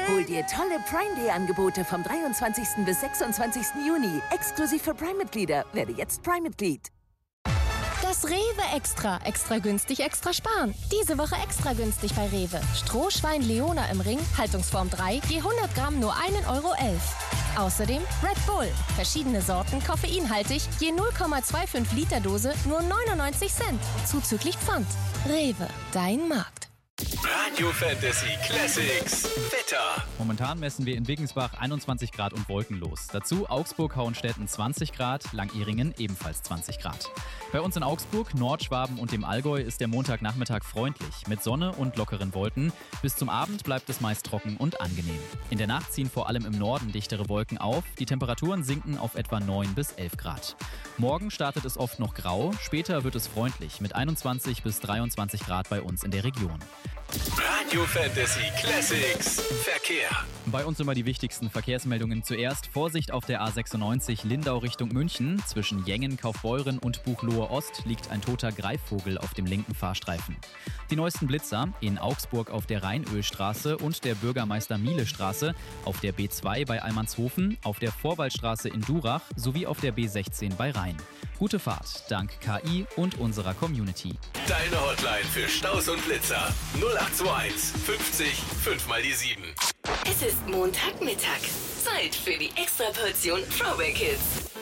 Hol dir tolle Prime Day Angebote vom 23. bis 26. Juni. Exklusiv für Prime-Mitglieder. Werde jetzt Prime-Mitglied. Das Rewe Extra. Extra günstig, extra sparen. Diese Woche extra günstig bei Rewe. Strohschwein Leona im Ring, Haltungsform 3, je 100 Gramm nur 1,11 Euro. Außerdem Red Bull. Verschiedene Sorten, koffeinhaltig, je 0,25 Liter Dose nur 99 Cent. Zuzüglich Pfand. Rewe, dein Markt. Radio Fantasy Classics Wetter. Momentan messen wir in Wiggensbach 21 Grad und wolkenlos. Dazu Augsburg-Hauenstetten 20 Grad, Langehringen ebenfalls 20 Grad. Bei uns in Augsburg, Nordschwaben und dem Allgäu ist der Montagnachmittag freundlich mit Sonne und lockeren Wolken. Bis zum Abend bleibt es meist trocken und angenehm. In der Nacht ziehen vor allem im Norden dichtere Wolken auf. Die Temperaturen sinken auf etwa 9 bis 11 Grad. Morgen startet es oft noch grau, später wird es freundlich mit 21 bis 23 Grad bei uns in der Region. Radio Fantasy Classics Verkehr. Bei uns immer die wichtigsten Verkehrsmeldungen. Zuerst Vorsicht auf der A96 Lindau Richtung München. Zwischen Jengen, Kaufbeuren und Buchloe Ost liegt ein toter Greifvogel auf dem linken Fahrstreifen. Die neuesten Blitzer in Augsburg auf der Rheinölstraße und der Bürgermeister-Miele-Straße, auf der B2 bei Almanshofen, auf der Vorwaldstraße in Durach sowie auf der B16 bei Rhein. Gute Fahrt, dank KI und unserer Community. Deine Hotline für Staus und Blitzer 0821 50 5 mal die 7. Es ist Montagmittag. Zeit für die Extraportion Throwback Hits.